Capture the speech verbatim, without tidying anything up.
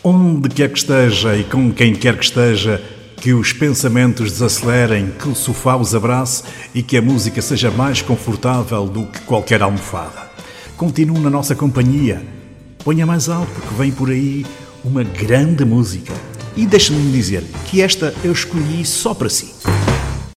Onde quer que esteja e com quem quer que esteja, que os pensamentos desacelerem, que o sofá os abrace e que a música seja mais confortável do que qualquer almofada. Continue na nossa companhia. Ponha mais alto, porque vem por aí uma grande música. E deixe-me dizer que esta eu escolhi só para si.